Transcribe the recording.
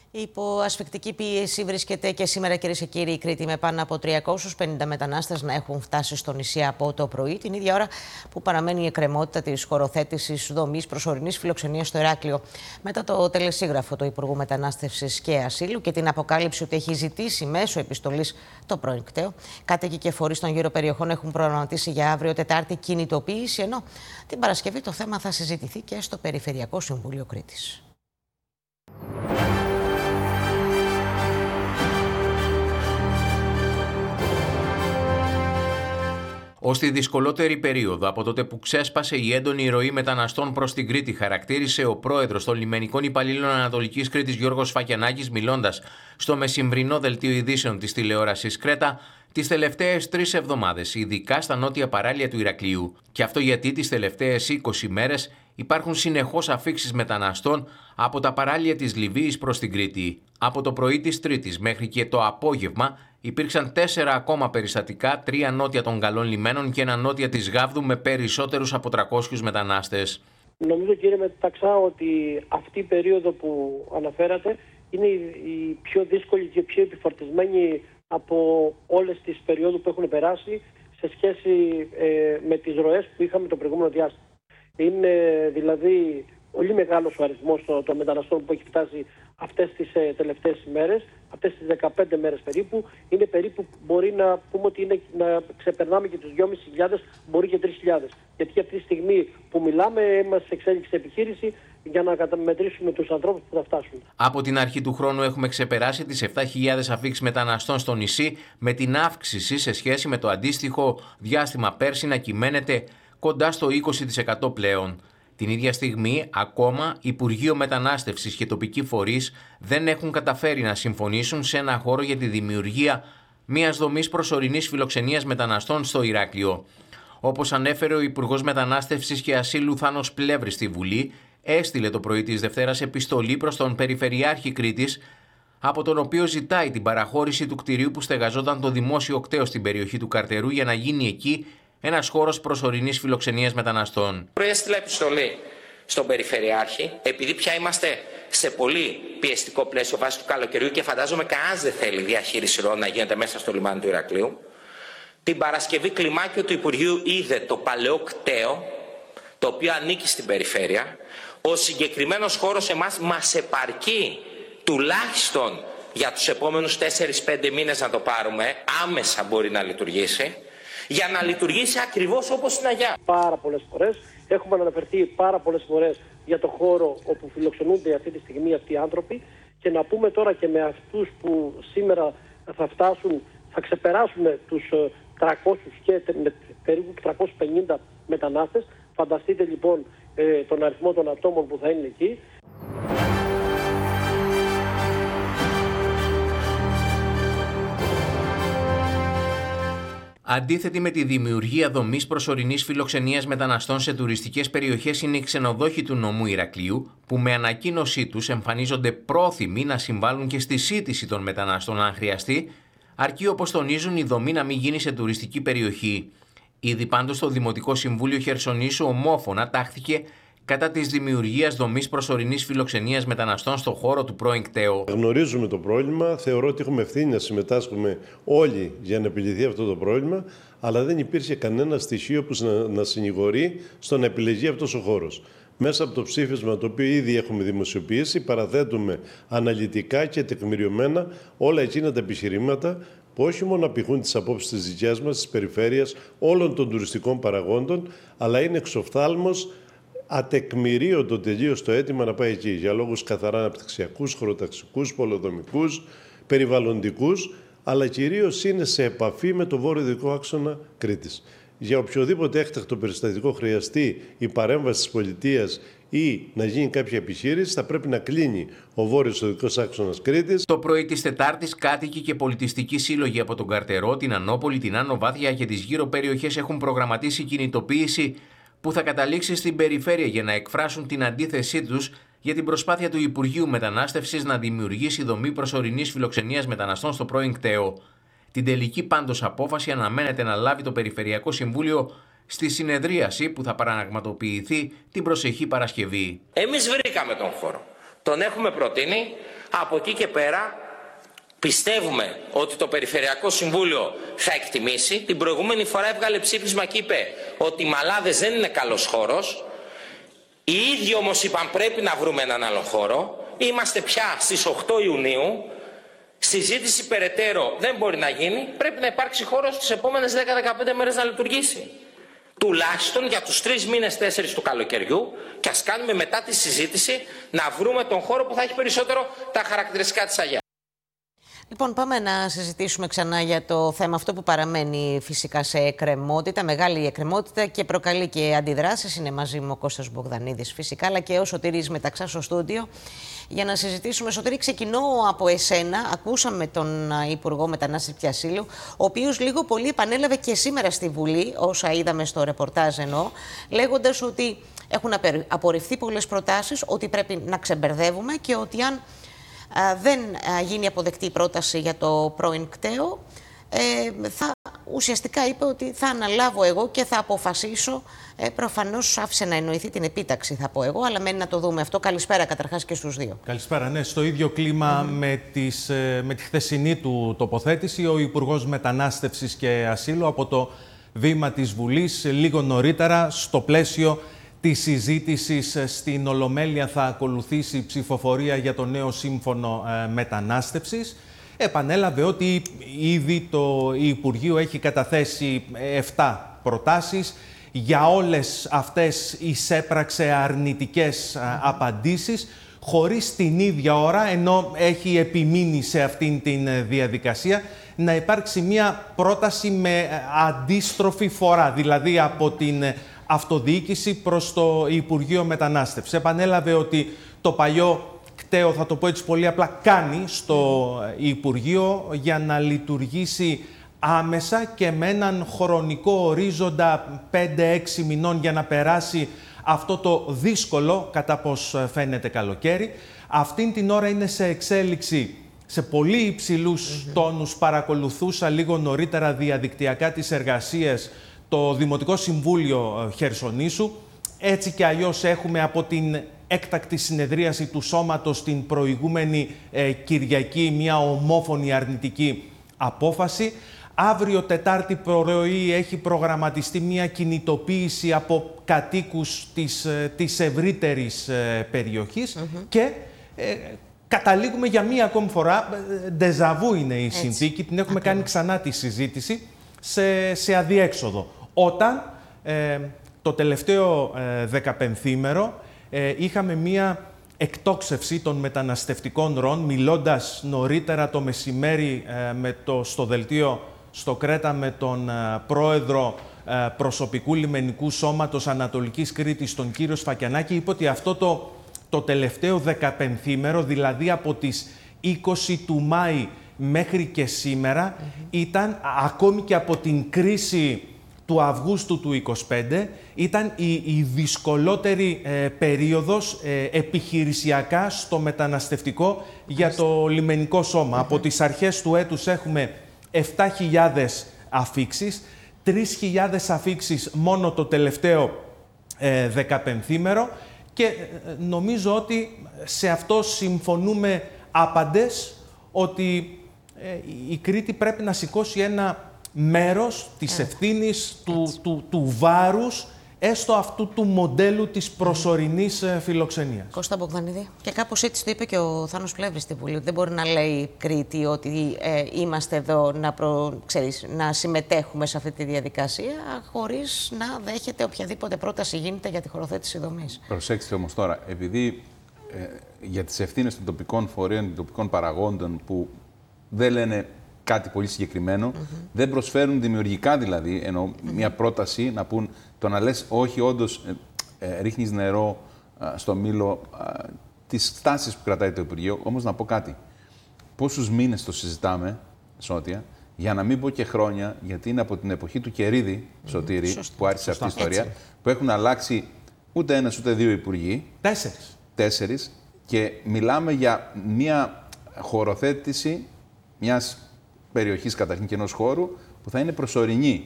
Υπό ασφικτική πίεση βρίσκεται και σήμερα, κυρίες και κύριοι, η Κρήτη, με πάνω από 350 μετανάστες να έχουν φτάσει στο νησί από το πρωί, την ίδια ώρα που παραμένει η εκκρεμότητα της χωροθέτησης δομής προσωρινής φιλοξενίας στο Ηράκλειο. Μετά το τελεσίγραφο του Υπουργού Μετανάστευσης και Ασύλου και την αποκάλυψη ότι έχει ζητήσει μέσω επιστολής το πρώην κταίο, κάτοικοι και φορείς των γύρω περιοχών έχουν προγραμματίσει για αύριο Τετάρτη κινητοποίηση, ενώ την Παρασκευή το θέμα θα συζητηθεί και στο Περιφερειακό Συμβούλιο Κρήτης. Ως τη δυσκολότερη περίοδο από τότε που ξέσπασε η έντονη ροή μεταναστών προς την Κρήτη, χαρακτήρισε ο πρόεδρος των Λιμενικών Υπαλλήλων Ανατολικής Κρήτης Γιώργος Φακιανάκης, μιλώντας στο μεσημβρινό δελτίο ειδήσεων της τηλεόρασης Κρέτα, τις τελευταίες 3 εβδομάδες, ειδικά στα νότια παράλια του Ηρακλείου. Και αυτό γιατί τις τελευταίες 20 μέρες υπάρχουν συνεχώς αφίξεις μεταναστών από τα παράλια της Λιβύης προς την Κρήτη. Από το πρωί της Τρίτης μέχρι και το απόγευμα υπήρξαν 4 ακόμα περιστατικά, 3 νότια των Καλών Λιμένων και 1 νότια της Γάβδου, με περισσότερους από 300 μετανάστες. Νομίζω, κύριε Μεταξά, ότι αυτή η περίοδο που αναφέρατε είναι η πιο δύσκολη και πιο επιφορτισμένη από όλες τις περιόδους που έχουν περάσει σε σχέση με τις ροές που είχαμε το προηγούμενο διάστημα. Είναι δηλαδή πολύ μεγάλος ο αριθμός των μεταναστών που έχει φτάσει αυτές τις τελευταίες ημέρες, αυτές τις 15 μέρες περίπου. Είναι περίπου, μπορεί να πούμε ότι είναι, να ξεπερνάμε και τους 2.500, μπορεί και 3.000. Γιατί αυτή τη στιγμή που μιλάμε είμαστε σε εξέλιξη επιχείρηση για να καταμετρήσουμε τους ανθρώπους που θα φτάσουν. Από την αρχή του χρόνου έχουμε ξεπεράσει τις 7.000 αφίξεις μεταναστών στο νησί, με την αύξηση σε σχέση με το αντίστοιχο διάστημα πέρσι να κυμαίνεται κοντά στο 20% πλέον. Την ίδια στιγμή, ακόμα, Υπουργείο Μετανάστευσης και τοπικοί φορείς δεν έχουν καταφέρει να συμφωνήσουν σε ένα χώρο για τη δημιουργία μιας δομής προσωρινής φιλοξενίας μεταναστών στο Ηράκλειο. Όπως ανέφερε ο Υπουργός Μετανάστευσης και Ασύλου Θάνος Πλεύρης στη Βουλή, έστειλε το πρωί της Δευτέρας επιστολή προς τον Περιφερειάρχη Κρήτης, από τον οποίο ζητάει την παραχώρηση του κτηρίου που στεγαζόταν το δημόσιο κτέο στην περιοχή του Καρτερού για να γίνει εκεί ένας χώρος προσωρινής φιλοξενίας μεταναστών. Έστειλα επιστολή στον Περιφερειάρχη, επειδή πια είμαστε σε πολύ πιεστικό πλαίσιο βάσει του καλοκαιριού και φαντάζομαι κανένας δεν θέλει διαχείριση ροών να γίνεται μέσα στο λιμάνι του Ηρακλείου. Την Παρασκευή κλιμάκιο του Υπουργείου είδε το παλαιό κτέο, το οποίο ανήκει στην περιφέρεια. Ο συγκεκριμένος χώρος μας επαρκεί τουλάχιστον για τους επόμενους 4-5 μήνες να το πάρουμε, άμεσα μπορεί να λειτουργήσει, για να λειτουργήσει ακριβώς όπως στην Αγιά. Πάρα πολλές φορές έχουμε αναφερθεί πάρα πολλές φορές για το χώρο όπου φιλοξενούνται αυτή τη στιγμή αυτοί οι άνθρωποι, και να πούμε τώρα και με αυτούς που σήμερα θα φτάσουν, θα ξεπεράσουμε τους 300 και περίπου 350 μετανάστες. Φανταστείτε λοιπόν τον αριθμό των ατόμων που θα είναι εκεί. Αντίθετη με τη δημιουργία δομής προσωρινής φιλοξενίας μεταναστών σε τουριστικές περιοχές είναι οι ξενοδόχοι του νομού Ηρακλείου, που με ανακοίνωσή τους εμφανίζονται πρόθυμοι να συμβάλλουν και στη σύντηση των μεταναστών αν χρειαστεί, αρκεί, όπως τονίζουν, η δομή να μην γίνει σε τουριστική περιοχή. Ήδη πάντως το Δημοτικό Συμβούλιο Χερσονήσου ομόφωνα τάχθηκε κατά της δημιουργίας δομής προσωρινής φιλοξενίας μεταναστών στο χώρο του πρώην κταίου. Γνωρίζουμε το πρόβλημα, θεωρώ ότι έχουμε ευθύνη να συμμετάσχουμε όλοι για να επιλυθεί αυτό το πρόβλημα, αλλά δεν υπήρχε κανένα στοιχείο που να συνηγορεί στο να επιλεγεί αυτός ο χώρος. Μέσα από το ψήφισμα το οποίο ήδη έχουμε δημοσιοποιήσει, παραθέτουμε αναλυτικά και τεκμηριωμένα όλα εκείνα τα επιχειρήματα που όχι μόνο απηχούν τις απόψεις της δικές μας, της περιφέρειας, όλων των τουριστικών παραγόντων, αλλά είναι εξοφθάλμος ατεκμηρίωτο τελείως το αίτημα να πάει εκεί, για λόγους καθαρά αναπτυξιακούς, χωροταξικούς, πολεοδομικούς, περιβαλλοντικούς, αλλά κυρίως είναι σε επαφή με το βόρειο-δυτικό άξονα Κρήτης. Για οποιοδήποτε έκτακτο περιστατικό χρειαστεί η παρέμβαση της πολιτείας ή να γίνει κάποια επιχείρηση, θα πρέπει να κλείνει ο βόρειος-δυτικός άξονας Κρήτης. Το πρωί της Τετάρτης, κάτοικοι και πολιτιστικοί σύλλογοι από τον Καρτερό, την Ανόπολη, την Άνω Βάθια και τις γύρω περιοχές έχουν προγραμματίσει κινητοποίηση που θα καταλήξει στην περιφέρεια για να εκφράσουν την αντίθεσή τους για την προσπάθεια του Υπουργείου Μετανάστευσης να δημιουργήσει δομή προσωρινής φιλοξενίας μεταναστών στο πρώην κταίο. Την τελική πάντως απόφαση αναμένεται να λάβει το Περιφερειακό Συμβούλιο στη συνεδρίαση που θα πραγματοποιηθεί την προσεχή Παρασκευή. Εμείς βρήκαμε τον χώρο. Τον έχουμε προτείνει. Από εκεί και πέρα πιστεύουμε ότι το Περιφερειακό Συμβούλιο θα εκτιμήσει. Την προηγούμενη φορά έβγαλε ψήφισμα και είπε ότι οι Μαλάδες δεν είναι καλός χώρος. Οι ίδιοι όμως είπαν πρέπει να βρούμε έναν άλλο χώρο. Είμαστε πια στις 8 Ιουνίου. Συζήτηση περαιτέρω δεν μπορεί να γίνει. Πρέπει να υπάρξει χώρος τις επόμενες 10-15 μέρες να λειτουργήσει. Τουλάχιστον για τους 3 μήνες, 4 του καλοκαιριού, και ας κάνουμε μετά τη συζήτηση να βρούμε τον χώρο που θα έχει περισσότερο τα χαρακτηριστικά της Αγιάς. Λοιπόν, πάμε να συζητήσουμε ξανά για το θέμα αυτό που παραμένει φυσικά σε εκκρεμότητα, μεγάλη εκκρεμότητα και προκαλεί και αντιδράσεις. Είναι μαζί μου ο Κώστας Μπογδανίδης φυσικά, αλλά και ο Σωτήρης Μεταξά στο στούντιο για να συζητήσουμε. Σωτήρη, ξεκινώ από εσένα. Ακούσαμε τον Υπουργό Μετανάστευσης και Ασύλου, ο οποίος λίγο πολύ επανέλαβε και σήμερα στη Βουλή, όσα είδαμε στο ρεπορτάζ εννοώ, λέγοντας ότι έχουν απορριφθεί πολλές προτάσεις, ότι πρέπει να ξεμπερδεύουμε και ότι αν δεν γίνει αποδεκτή η πρόταση για το πρώην κταίο, ουσιαστικά είπε ότι θα αναλάβω εγώ και θα αποφασίσω. Προφανώς άφησε να εννοηθεί την επίταξη, θα πω εγώ, αλλά μένει να το δούμε αυτό. Καλησπέρα καταρχάς και στους δύο. Καλησπέρα. Ναι, στο ίδιο κλίμα με τη χθεσινή του τοποθέτηση, ο Υπουργός Μετανάστευσης και Ασύλου από το βήμα της Βουλής λίγο νωρίτερα, στο πλαίσιο της συζήτησης στην Ολομέλεια θα ακολουθήσει η ψηφοφορία για το νέο σύμφωνο μετανάστευσης. Επανέλαβε ότι ήδη το Υπουργείο έχει καταθέσει 7 προτάσεις. Για όλες αυτές εισέπραξε αρνητικές απαντήσεις, χωρίς την ίδια ώρα, ενώ έχει επιμείνει σε αυτήν την διαδικασία, να υπάρξει μια πρόταση με αντίστροφη φορά, δηλαδή από την αυτοδιοίκηση προς το Υπουργείο Μετανάστευσης. Επανέλαβε ότι το παλιό κταίο, θα το πω έτσι πολύ απλά, κάνει στο Υπουργείο για να λειτουργήσει άμεσα και με έναν χρονικό ορίζοντα 5-6 μηνών για να περάσει αυτό το δύσκολο, κατά πως φαίνεται, καλοκαίρι. Αυτήν την ώρα είναι σε εξέλιξη σε πολύ υψηλούς τόνους. Παρακολουθούσα λίγο νωρίτερα διαδικτυακά τις εργασίες το Δημοτικό Συμβούλιο Χερσονήσου. Έτσι και αλλιώς έχουμε από την έκτακτη συνεδρίαση του Σώματος την προηγούμενη Κυριακή μια ομόφωνη αρνητική απόφαση. Αύριο Τετάρτη πρωί έχει προγραμματιστεί μια κινητοποίηση από κατοίκους της ευρύτερης περιοχής και καταλήγουμε για μία ακόμη φορά, ντεζαβού είναι η συνθήκη, την έχουμε κάνει ξανά τη συζήτηση, σε αδιέξοδο. Όταν το τελευταίο 15ήμερο είχαμε μία εκτόξευση των μεταναστευτικών ροών, μιλώντας νωρίτερα το μεσημέρι στο δελτίο στο Κρέτα με τον πρόεδρο προσωπικού λιμενικού σώματος Ανατολικής Κρήτης, τον κύριο Σφακιανάκη, είπε ότι αυτό το τελευταίο 15ήμερο, δηλαδή από τις 20 του Μάη μέχρι και σήμερα, ήταν ακόμη και από την κρίση του Αυγούστου του 25, ήταν η δυσκολότερη περίοδος επιχειρησιακά στο μεταναστευτικό για το λιμενικό σώμα. Από τις αρχές του έτους έχουμε 7.000 αφίξεις, 3.000 αφίξεις μόνο το τελευταίο 15ήμερο και νομίζω ότι σε αυτό συμφωνούμε άπαντες ότι η Κρήτη πρέπει να σηκώσει ένα μέρος της ευθύνης, του βάρους, έστω αυτού του μοντέλου της προσωρινής φιλοξενίας. Κώστα Μπογδανίδη. Και κάπως έτσι το είπε και ο Θάνος Πλεύρης στη Βουλή. Δεν μπορεί να λέει η Κρήτη ότι είμαστε εδώ να συμμετέχουμε σε αυτή τη διαδικασία χωρίς να δέχεται οποιαδήποτε πρόταση γίνεται για τη χωροθέτηση δομής. Προσέξτε όμως τώρα, επειδή για τις ευθύνες των τοπικών φορέων, των τοπικών παραγόντων που δεν λένε κάτι πολύ συγκεκριμένο, δεν προσφέρουν δημιουργικά δηλαδή, ενώ μια πρόταση να πούν, το να λες όχι όντως ρίχνεις νερό στο μήλο τις στάσεις που κρατάει το Υπουργείο, όμως να πω κάτι. Πόσους μήνες το συζητάμε, Σώτια, για να μην πω και χρόνια, γιατί είναι από την εποχή του Κερίδη, Σωτήρη, που άρχισε αυτή η ιστορία, που έχουν αλλάξει ούτε ένας ούτε δύο υπουργοί. 4 και μιλάμε για μια χωροθέτηση μιας περιοχής καταρχήν και ενός χώρου που θα είναι προσωρινή.